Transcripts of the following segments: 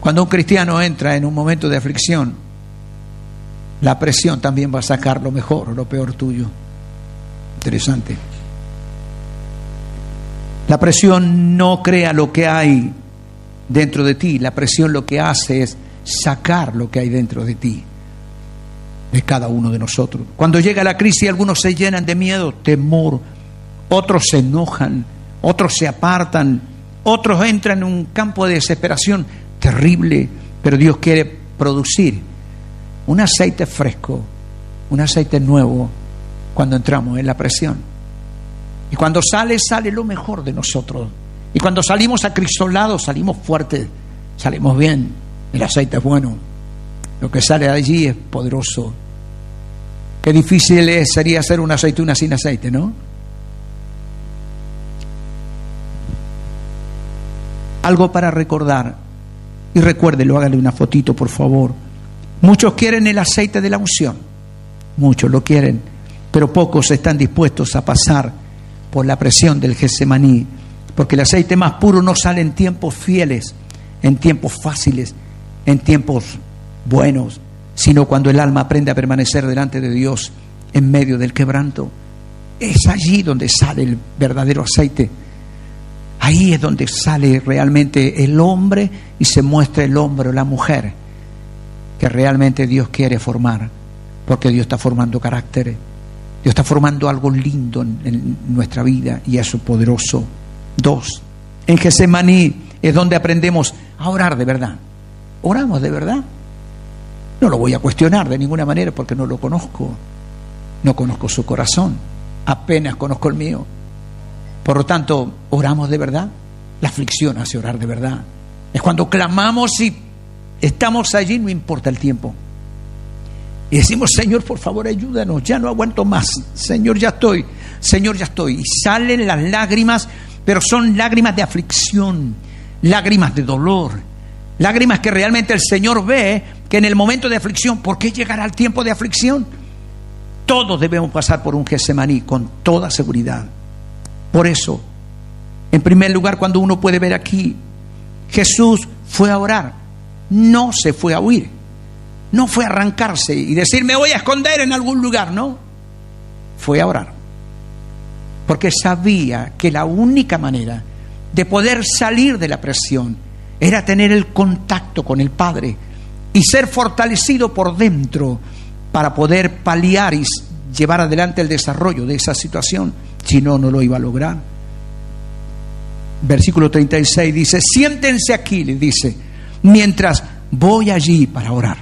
Cuando un cristiano entra en un momento de aflicción, la presión también va a sacar lo mejor o lo peor tuyo. Interesante. La presión no crea lo que hay dentro de ti. La presión lo que hace es sacar lo que hay dentro de ti, de cada uno de nosotros. Cuando llega la crisis, algunos se llenan de miedo, temor, otros se enojan, otros se apartan, otros entran en un campo de desesperación terrible, pero Dios quiere producir un aceite fresco, un aceite nuevo cuando entramos en la presión. Y cuando sale lo mejor de nosotros. Y cuando salimos acristolados, salimos fuertes, salimos bien. El aceite es bueno. Lo que sale de allí es poderoso. Qué difícil sería hacer una aceituna sin aceite, ¿no? Algo para recordar. Y recuérdelo, hágale una fotito, por favor. Muchos quieren el aceite de la unción. Muchos lo quieren. Pero pocos están dispuestos a pasar por la presión del Getsemaní. Porque el aceite más puro no sale en tiempos fieles, en tiempos fáciles, en tiempos buenos, sino cuando el alma aprende a permanecer delante de Dios en medio del quebranto. Es allí donde sale el verdadero aceite. Ahí es donde sale realmente el hombre y se muestra el hombre o la mujer que realmente Dios quiere formar, porque Dios está formando carácter, Dios está formando algo lindo en nuestra vida y eso es poderoso. 2. En Getsemaní es donde aprendemos a orar de verdad. ¿Oramos de verdad? No lo voy a cuestionar de ninguna manera porque no lo conozco. No conozco su corazón. Apenas conozco el mío. Por lo tanto, ¿oramos de verdad? La aflicción hace orar de verdad. Es cuando clamamos y estamos allí, no importa el tiempo. Y decimos, Señor, por favor, ayúdanos. Ya no aguanto más. Señor, ya estoy. Señor, ya estoy. Y salen las lágrimas, pero son lágrimas de aflicción, lágrimas de dolor, lágrimas que realmente el Señor ve que en el momento de aflicción, ¿por qué llegará el tiempo de aflicción? Todos debemos pasar por un Getsemaní con toda seguridad. Por eso, en primer lugar, cuando uno puede ver aquí, Jesús fue a orar, no se fue a huir, no fue a arrancarse y decir, me voy a esconder en algún lugar, no, fue a orar. Porque sabía que la única manera de poder salir de la presión era tener el contacto con el Padre y ser fortalecido por dentro para poder paliar y llevar adelante el desarrollo de esa situación. Si no, no lo iba a lograr. Versículo 36 dice, siéntense aquí, le dice, mientras voy allí para orar.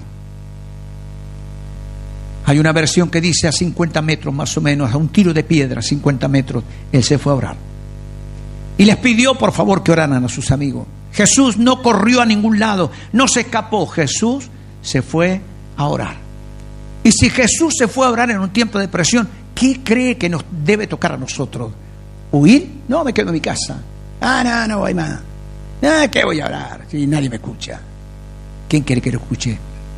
Hay una versión que dice a 50 metros más o menos, a un tiro de piedra, 50 metros, él se fue a orar. Y les pidió por favor que oraran a sus amigos. Jesús no corrió a ningún lado, no se escapó, Jesús se fue a orar. Y si Jesús se fue a orar en un tiempo de presión, ¿qué cree que nos debe tocar a nosotros? ¿Huir? No, me quedo en mi casa. No voy más. ¿Qué voy a orar? Si nadie me escucha. ¿Quién quiere que lo escuche?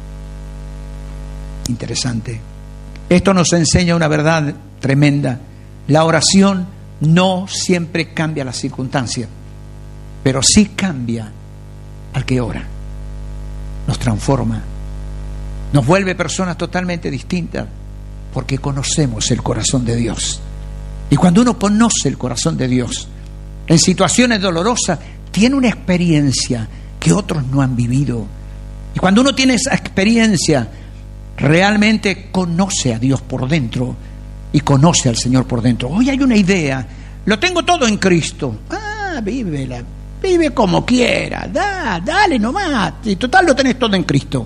Interesante. Esto nos enseña una verdad tremenda. La oración no siempre cambia las circunstancias, pero sí cambia al que ora. Nos transforma, nos vuelve personas totalmente distintas, porque conocemos el corazón de Dios. Y cuando uno conoce el corazón de Dios, en situaciones dolorosas, tiene una experiencia que otros no han vivido. Y cuando uno tiene esa experiencia, realmente conoce a Dios por dentro y conoce al Señor por dentro. Hoy hay una idea, lo tengo todo en Cristo. Vívela, vive como quiera, dale nomás, y total lo tenés todo en Cristo.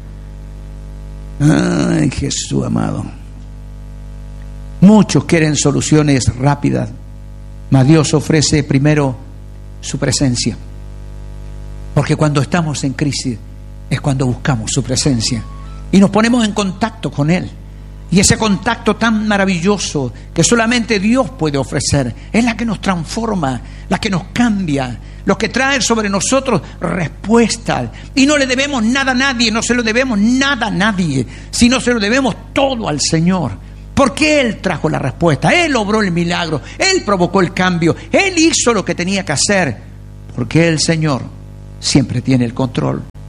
Ay, Jesús amado. Muchos quieren soluciones rápidas, mas Dios ofrece primero su presencia. Porque cuando estamos en crisis es cuando buscamos su presencia y nos ponemos en contacto con Él. Y ese contacto tan maravilloso que solamente Dios puede ofrecer es la que nos transforma, la que nos cambia, lo que trae sobre nosotros respuestas. Y no le debemos nada a nadie, no se lo debemos nada a nadie, sino se lo debemos todo al Señor. Porque Él trajo la respuesta, Él obró el milagro, Él provocó el cambio, Él hizo lo que tenía que hacer. Porque el Señor siempre tiene el control.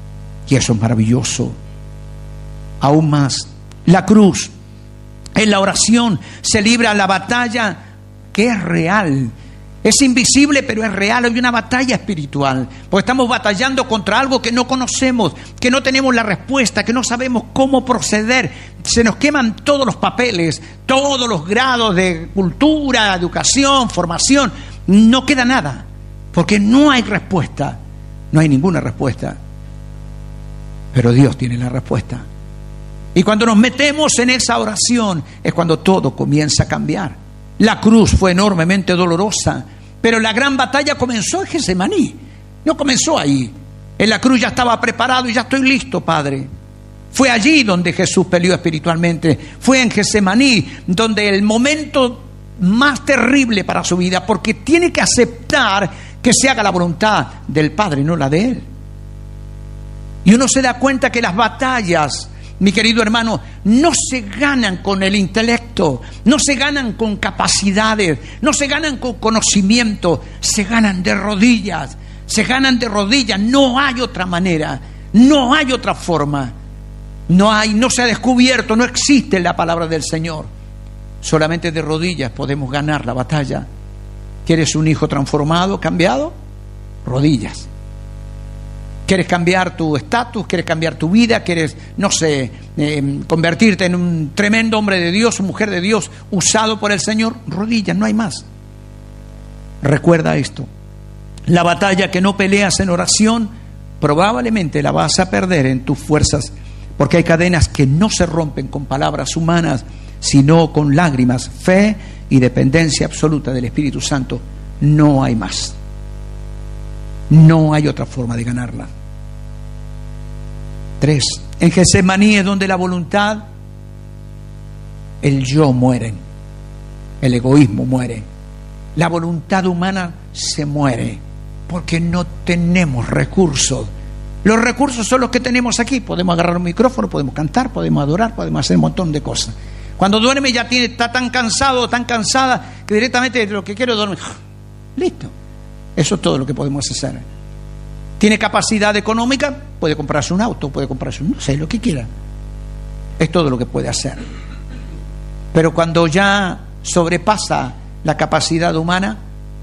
Y eso es maravilloso. Aún más, la cruz, en la oración se libra la batalla que es real. Es invisible, pero es real. Hay una batalla espiritual, porque estamos batallando contra algo que no conocemos, que no tenemos la respuesta, que no sabemos cómo proceder. Se nos queman todos los papeles, todos los grados de cultura, educación, formación. No queda nada, porque no hay respuesta. No hay ninguna respuesta. Pero Dios tiene la respuesta. Y cuando nos metemos en esa oración es cuando todo comienza a cambiar. La cruz fue enormemente dolorosa, pero la gran batalla comenzó en Getsemaní. No comenzó ahí. En la cruz ya estaba preparado y ya estoy listo, Padre. Fue allí donde Jesús peleó espiritualmente. Fue en Getsemaní donde el momento más terrible para su vida, porque tiene que aceptar que se haga la voluntad del Padre, no la de Él. Y uno se da cuenta que las batallas, mi querido hermano, no se ganan con el intelecto, no se ganan con capacidades, no se ganan con conocimiento, se ganan de rodillas, no hay otra manera, no hay otra forma, no se ha descubierto, no existe la palabra del Señor. Solamente de rodillas podemos ganar la batalla. ¿Quieres un hijo transformado, cambiado? Rodillas. ¿Quieres cambiar tu estatus? ¿Quieres cambiar tu vida? ¿Quieres, convertirte en un tremendo hombre de Dios, mujer de Dios, usado por el Señor? Rodillas, no hay más. Recuerda esto. La batalla que no peleas en oración, probablemente la vas a perder en tus fuerzas, porque hay cadenas que no se rompen con palabras humanas, sino con lágrimas, fe y dependencia absoluta del Espíritu Santo. No hay más. No hay otra forma de ganarla. 3. En Getsemaní es donde la voluntad, el yo mueren, el egoísmo muere, la voluntad humana se muere, porque no tenemos recursos. Los recursos son los que tenemos aquí. Podemos agarrar un micrófono, podemos cantar, podemos adorar, podemos hacer un montón de cosas. Cuando duerme ya está tan cansado, tan cansada, que directamente lo que quiero es dormir. Listo. Eso es todo lo que podemos hacer. ¿Tiene capacidad económica? Puede comprarse un auto, puede comprarse no sé, lo que quiera. Es todo lo que puede hacer. Pero cuando ya sobrepasa la capacidad humana,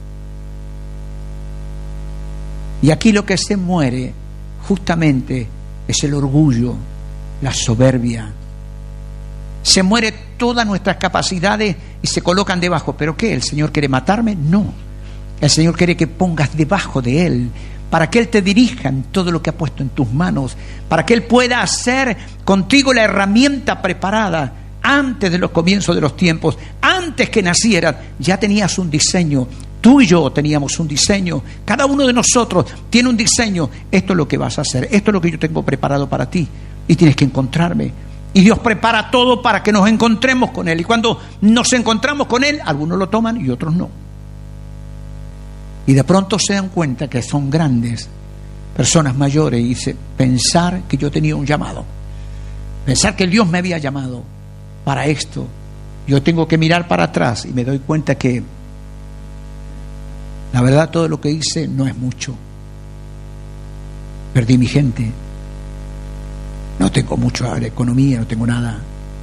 y aquí lo que se muere justamente es el orgullo, la soberbia. Se muere todas nuestras capacidades y se colocan debajo. ¿Pero qué? ¿El Señor quiere matarme? No. El Señor quiere que pongas debajo de Él, para que Él te dirija en todo lo que ha puesto en tus manos, para que Él pueda hacer contigo la herramienta preparada antes de los comienzos de los tiempos. Antes que nacieras ya tenías un diseño. Tú y yo teníamos un diseño. Cada uno de nosotros tiene un diseño. Esto es lo que vas a hacer. Esto es lo que yo tengo preparado para ti. Y tienes que encontrarme. Y Dios prepara todo para que nos encontremos con Él. Y cuando nos encontramos con Él, algunos lo toman y otros no. Y de pronto se dan cuenta que son grandes, personas mayores, y dice, pensar que yo tenía un llamado, pensar que Dios me había llamado para esto. Yo tengo que mirar para atrás y me doy cuenta que la verdad todo lo que hice no es mucho. Perdí mi gente, no tengo mucha economía, no tengo nada.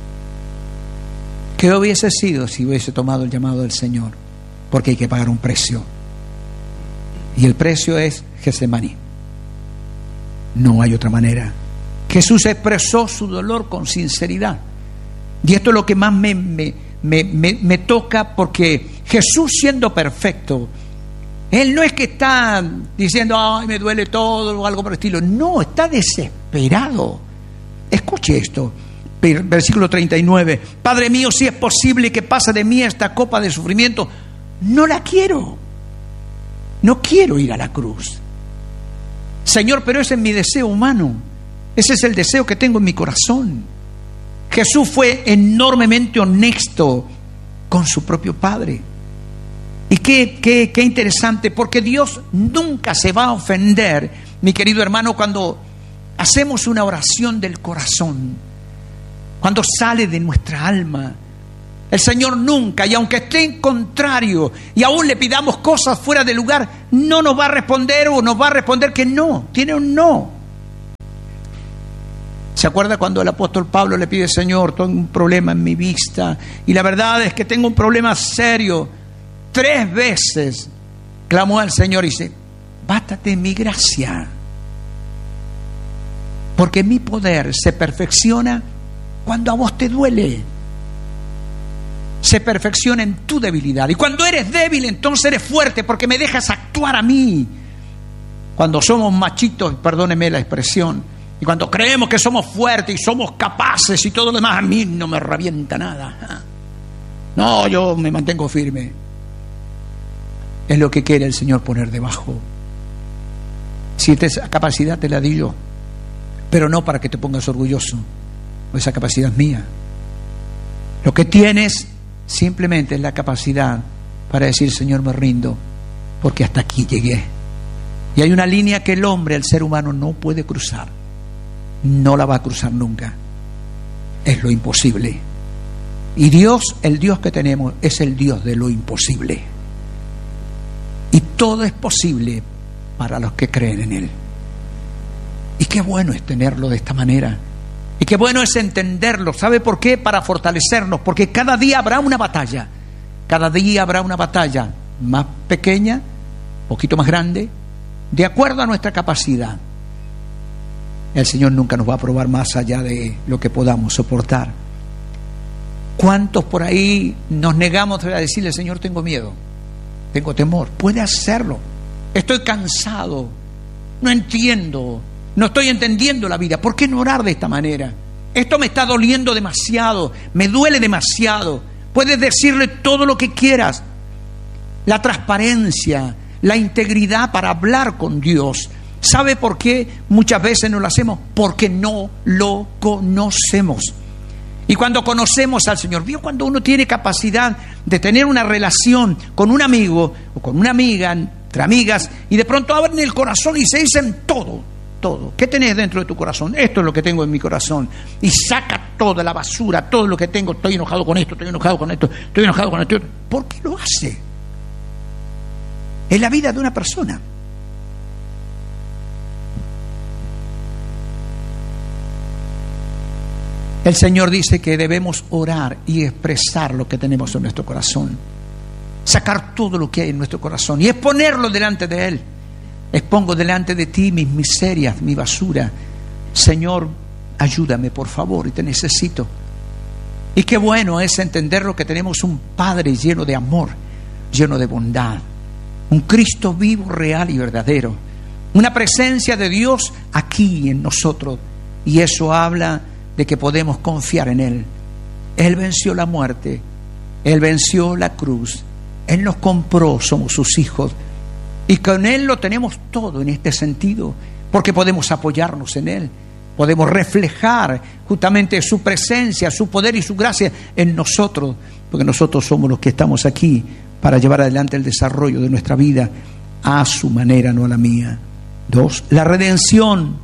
¿Qué hubiese sido si hubiese tomado el llamado del Señor? Porque hay que pagar un precio. Y el precio es Getsemaní. No hay otra manera. Jesús expresó su dolor con sinceridad. Y esto es lo que más me toca, porque Jesús, siendo perfecto, Él no es que está diciendo, ay, me duele todo o algo por el estilo. No, está desesperado. Escuche esto. Versículo 39. Padre mío, si es posible que pase de mí esta copa de sufrimiento, no la quiero. No quiero ir a la cruz. Señor, pero ese es mi deseo humano. Ese es el deseo que tengo en mi corazón. Jesús fue enormemente honesto con su propio Padre. Y qué interesante, porque Dios nunca se va a ofender, mi querido hermano, cuando hacemos una oración del corazón, cuando sale de nuestra alma. El Señor nunca, y aunque esté en contrario y aún le pidamos cosas fuera de lugar, no nos va a responder, o nos va a responder que no, tiene un no. ¿Se acuerda cuando el apóstol Pablo le pide, Señor, tengo un problema en mi vista? Y la verdad es que tengo un problema serio. 3 veces clamó al Señor y dice, bástate mi gracia, porque mi poder se perfecciona cuando a vos te duele. Se perfecciona en tu debilidad. Y cuando eres débil, entonces eres fuerte, porque me dejas actuar a mí. Cuando somos machitos, perdóneme la expresión, y cuando creemos que somos fuertes y somos capaces y todo lo demás, a mí no me revienta nada. No, yo me mantengo firme. Es lo que quiere el Señor poner debajo. Si esa capacidad te la di yo, pero no para que te pongas orgulloso. Esa capacidad es mía. Lo que tienes simplemente es la capacidad para decir, Señor, me rindo, porque hasta aquí llegué. Y hay una línea que el hombre, el ser humano, no puede cruzar. No la va a cruzar nunca. Es lo imposible. Y Dios, el Dios que tenemos, es el Dios de lo imposible. Y todo es posible para los que creen en Él. Y qué bueno es tenerlo de esta manera. Y qué bueno es entenderlo. ¿Sabe por qué? Para fortalecernos. Porque cada día habrá una batalla. Cada día habrá una batalla más pequeña, poquito más grande, de acuerdo a nuestra capacidad. El Señor nunca nos va a probar más allá de lo que podamos soportar. ¿Cuántos por ahí nos negamos a decirle, Señor, tengo miedo, tengo temor? Puede hacerlo. Estoy cansado, no entiendo, no estoy entendiendo la vida. ¿Por qué no orar de esta manera? Esto me está doliendo demasiado, me duele demasiado. Puedes decirle todo lo que quieras. La transparencia, la integridad para hablar con Dios. ¿Sabe por qué muchas veces no lo hacemos? Porque no lo conocemos. Y cuando conocemos al Señor, ¿vio cuando uno tiene capacidad de tener una relación con un amigo o con una amiga, entre amigas, y de pronto abren el corazón y se dicen todo? ¿Qué tenés dentro de tu corazón? Esto es lo que tengo en mi corazón. Y saca toda la basura, todo lo que tengo. Estoy enojado con esto, estoy enojado con esto, estoy enojado con esto. ¿Por qué lo hace? Es la vida de una persona. El Señor dice que debemos orar y expresar lo que tenemos en nuestro corazón. Sacar todo lo que hay en nuestro corazón y exponerlo delante de Él. Expongo delante de ti mis miserias, mi basura. Señor, ayúdame, por favor, y te necesito. Y qué bueno es entenderlo, que tenemos un Padre lleno de amor, lleno de bondad. Un Cristo vivo, real y verdadero. Una presencia de Dios aquí en nosotros. Y eso habla de que podemos confiar en Él. Él venció la muerte, Él venció la cruz, Él nos compró, somos sus hijos, y con Él lo tenemos todo en este sentido, porque podemos apoyarnos en Él, podemos reflejar justamente su presencia, su poder y su gracia en nosotros, porque nosotros somos los que estamos aquí para llevar adelante el desarrollo de nuestra vida a su manera, no a la mía. 2, la rendición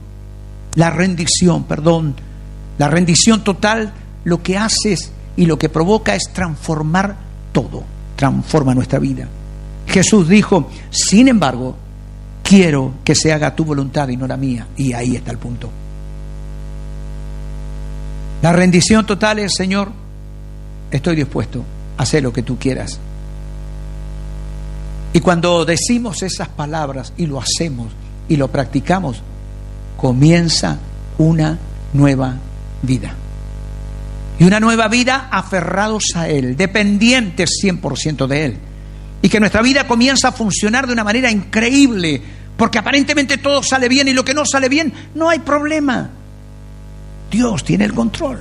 total lo que hace y lo que provoca es transformar todo, transforma nuestra vida. Jesús dijo, sin embargo, quiero que se haga tu voluntad y no la mía. Y ahí está el punto. La rendición total es, Señor, estoy dispuesto a hacer lo que tú quieras. Y cuando decimos esas palabras y lo hacemos y lo practicamos, comienza una nueva vida. Y una nueva vida aferrados a Él, dependientes 100% de Él. Y que nuestra vida comienza a funcionar de una manera increíble, porque aparentemente todo sale bien y lo que no sale bien, no hay problema. Dios tiene el control.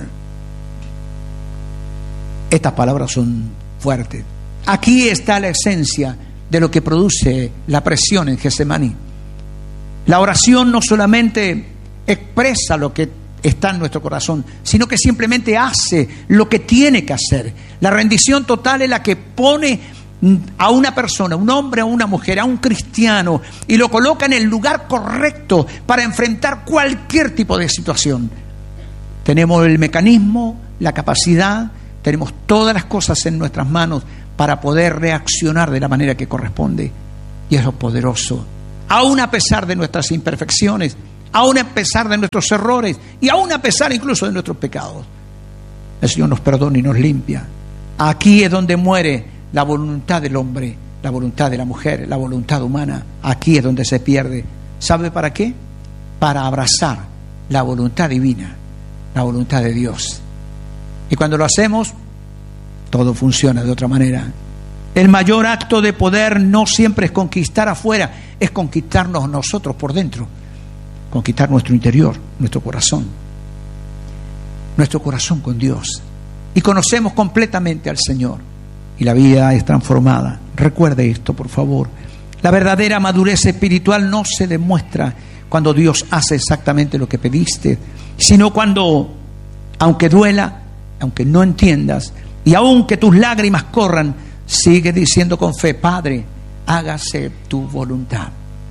Estas palabras son fuertes. Aquí está la esencia de lo que produce la presión en Getsemaní. La oración no solamente expresa lo que está en nuestro corazón, sino que simplemente hace lo que tiene que hacer. La rendición total es la que pone a una persona, un hombre o una mujer, a un cristiano, y lo coloca en el lugar correcto para enfrentar cualquier tipo de situación. Tenemos el mecanismo, la capacidad, tenemos todas las cosas en nuestras manos para poder reaccionar de la manera que corresponde. Y eso es poderoso. Aún a pesar de nuestras imperfecciones, aún a pesar de nuestros errores y aún a pesar incluso de nuestros pecados. El Señor nos perdona y nos limpia. Aquí es donde muere la voluntad del hombre, la voluntad de la mujer, la voluntad humana. Aquí es donde se pierde. ¿Sabe para qué? Para abrazar la voluntad divina, la voluntad de Dios. Y cuando lo hacemos, todo funciona de otra manera. El mayor acto de poder no siempre es conquistar afuera, es conquistarnos nosotros por dentro, conquistar nuestro interior, nuestro corazón con Dios. Y conocemos completamente al Señor y la vida es transformada. Recuerde esto, por favor. La verdadera madurez espiritual no se demuestra cuando Dios hace exactamente lo que pediste, sino cuando, aunque duela, aunque no entiendas y aunque tus lágrimas corran, sigue diciendo con fe: Padre, hágase tu voluntad.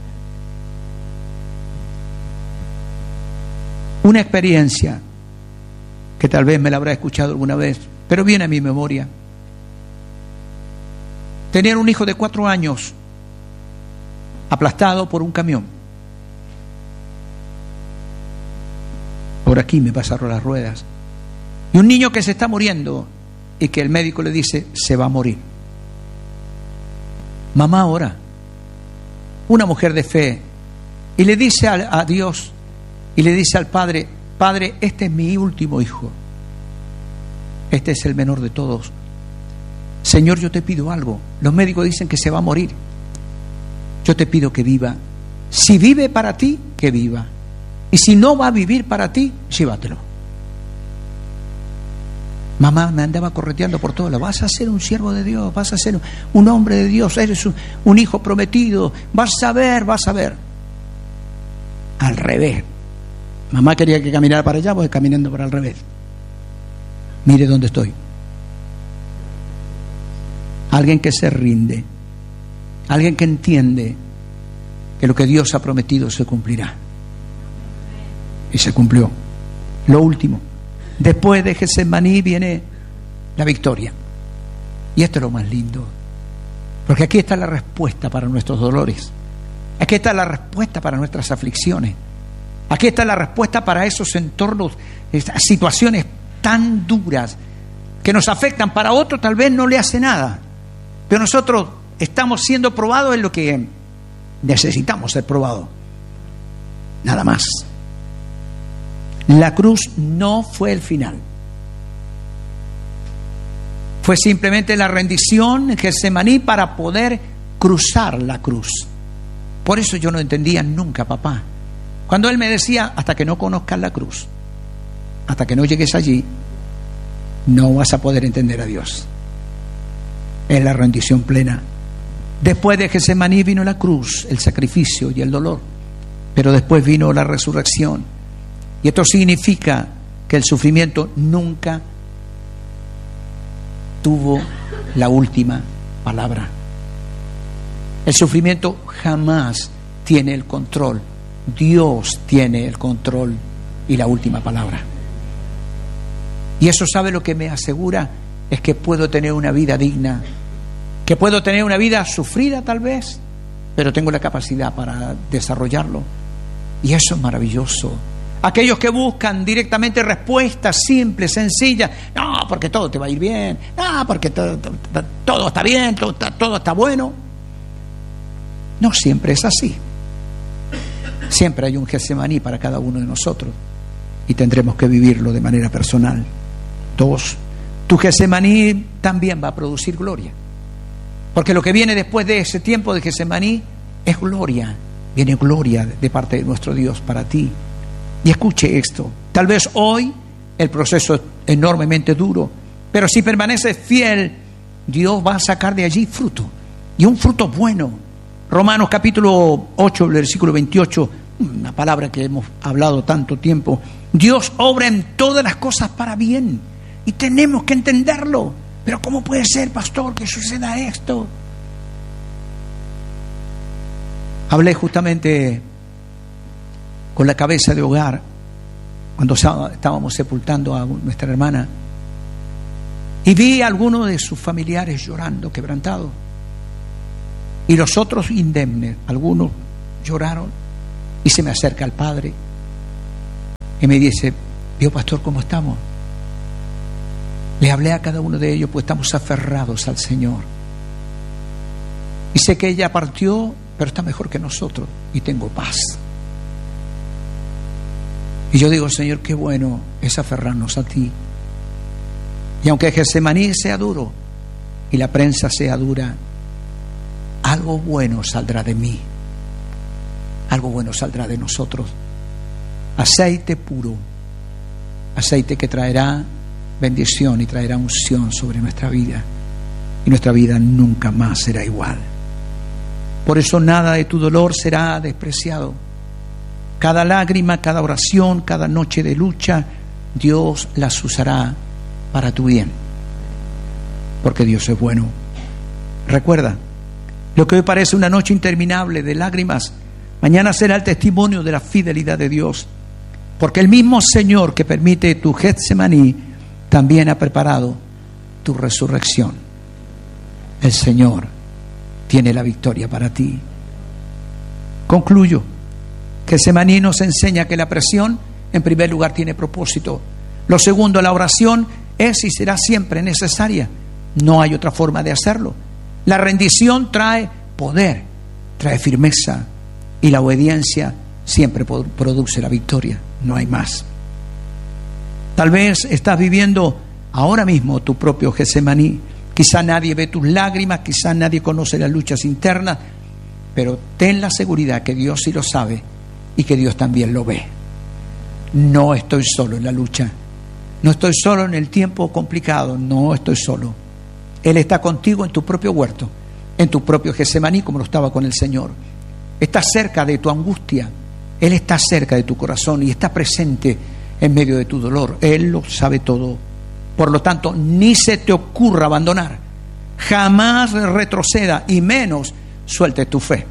Una experiencia que tal vez me la habrá escuchado alguna vez, pero viene a mi memoria. Tener un hijo de 4 años aplastado por un camión. Por aquí me pasaron las ruedas. Y un niño que se está muriendo y que el médico le dice: se va a morir. Mamá ora, una mujer de fe, y le dice a Dios, y le dice al Padre: Padre, este es mi último hijo, este es el menor de todos. Señor, yo te pido algo. Los médicos dicen que se va a morir. Yo te pido que viva. Si vive para ti, que viva. Y si no va a vivir para ti, llévatelo. Mamá me andaba correteando por todo. Vas a ser un siervo de Dios, vas a ser un hombre de Dios, eres un hijo prometido, vas a ver. Al revés. Mamá quería que caminara para allá, voy caminando para el revés. Mire dónde estoy. Alguien que se rinde, alguien que entiende que lo que Dios ha prometido se cumplirá. Y se cumplió. Lo último, después de Getsemaní viene la victoria. Y esto es lo más lindo, porque aquí está la respuesta para nuestros dolores, aquí está la respuesta para nuestras aflicciones, aquí está la respuesta para esos entornos, estas situaciones tan duras que nos afectan. Para otro tal vez no le hace nada, pero nosotros estamos siendo probados en lo que necesitamos ser probados. Nada más. La cruz no fue el final. Fue simplemente la rendición en Getsemaní para poder cruzar la cruz. Por eso yo no entendía nunca, papá, cuando él me decía: hasta que no conozcas la cruz, hasta que no llegues allí, no vas a poder entender a Dios. Es la rendición plena. Después de Getsemaní vino la cruz, el sacrificio y el dolor, pero después vino la resurrección. Y esto significa que el sufrimiento nunca tuvo la última palabra. El sufrimiento jamás tiene el control. Dios tiene el control y la última palabra. Y eso, ¿sabe lo que me asegura? Es que puedo tener una vida digna, que puedo tener una vida sufrida tal vez, pero tengo la capacidad para desarrollarlo. Y eso es maravilloso. Aquellos que buscan directamente respuestas simples, sencillas: no, porque todo te va a ir bien, no, porque todo está bien, todo está bueno. No siempre es así. Siempre hay un Getsemaní para cada uno de nosotros y tendremos que vivirlo de manera personal. 2. Tu Getsemaní también va a producir gloria, porque lo que viene después de ese tiempo de Getsemaní es gloria. Viene gloria de parte de nuestro Dios para ti. Y escuche esto: tal vez hoy el proceso es enormemente duro, pero si permaneces fiel, Dios va a sacar de allí fruto, y un fruto bueno. Romanos capítulo 8, versículo 28, una palabra que hemos hablado tanto tiempo. Dios obra en todas las cosas para bien, y tenemos que entenderlo. Pero ¿cómo puede ser, pastor, que suceda esto? Hablé justamente con la cabeza de hogar cuando estábamos sepultando a nuestra hermana, y vi a algunos de sus familiares llorando, quebrantados, y los otros indemnes. Algunos lloraron, y se me acerca el padre Y me dice, ¿vio, pastor, cómo estamos? Le hablé a cada uno de ellos, pues estamos aferrados al Señor. Y sé que ella partió, pero está mejor que nosotros, y tengo paz. Y yo digo, Señor, qué bueno es aferrarnos a ti. Y aunque Getsemaní sea duro y la prensa sea dura, algo bueno saldrá de mí, algo bueno saldrá de nosotros. Aceite puro, aceite que traerá bendición y traerá unción sobre nuestra vida, y nuestra vida nunca más será igual. Por eso nada de tu dolor será despreciado. Cada lágrima, cada oración, cada noche de lucha, Dios las usará para tu bien, porque Dios es bueno. Recuerda, lo que hoy parece una noche interminable de lágrimas, mañana será el testimonio de la fidelidad de Dios, porque el mismo Señor que permite tu Getsemaní también ha preparado tu resurrección. El Señor tiene la victoria para ti. Concluyo. Getsemaní nos enseña que la presión, en primer lugar, tiene propósito. Lo segundo, la oración es y será siempre necesaria. No hay otra forma de hacerlo. La rendición trae poder, trae firmeza, y la obediencia siempre produce la victoria. No hay más. Tal vez estás viviendo ahora mismo tu propio Getsemaní. Quizá nadie ve tus lágrimas, quizá nadie conoce las luchas internas, pero ten la seguridad que Dios sí lo sabe y que Dios también lo ve. No estoy solo en la lucha, no estoy solo en el tiempo complicado, no estoy solo. Él está contigo en tu propio huerto, en tu propio Getsemaní, como lo estaba con el Señor. Está cerca de tu angustia, Él está cerca de tu corazón y está presente en medio de tu dolor. Él lo sabe todo. Por lo tanto, ni se te ocurra abandonar, jamás retroceda, y menos suelte tu fe.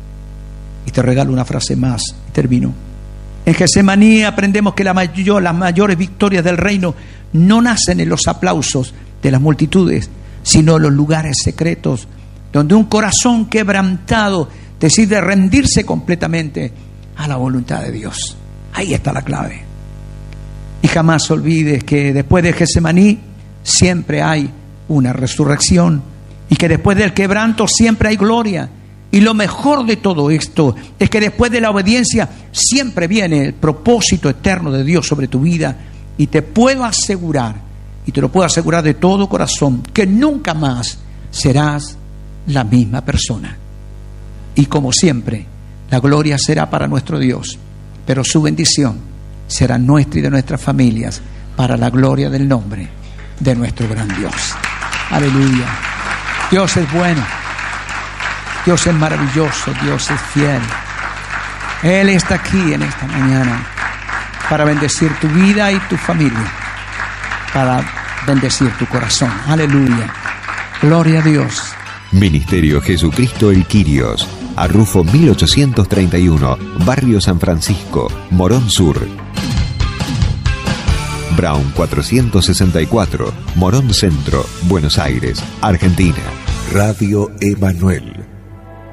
Y te regalo una frase más y termino. En Getsemaní aprendemos que las mayores victorias del reino no nacen en los aplausos de las multitudes, sino en los lugares secretos, donde un corazón quebrantado decide rendirse completamente a la voluntad de Dios. Ahí está la clave. Y jamás olvides que después de Getsemaní siempre hay una resurrección, y que después del quebranto siempre hay gloria. Y lo mejor de todo esto es que después de la obediencia siempre viene el propósito eterno de Dios sobre tu vida. Y te puedo asegurar, y te lo puedo asegurar de todo corazón, que nunca más serás la misma persona. Y como siempre, la gloria será para nuestro Dios, pero su bendición será nuestra y de nuestras familias, para la gloria del nombre de nuestro gran Dios. Aleluya. Dios es bueno, Dios es maravilloso, Dios es fiel. Él está aquí en esta mañana para bendecir tu vida y tu familia, para bendecir tu corazón. Aleluya. Gloria a Dios. Ministerio Jesucristo el Quirios, Arrufo 1831, Barrio San Francisco, Morón Sur. Brown 464, Morón Centro, Buenos Aires, Argentina. Radio Emanuel.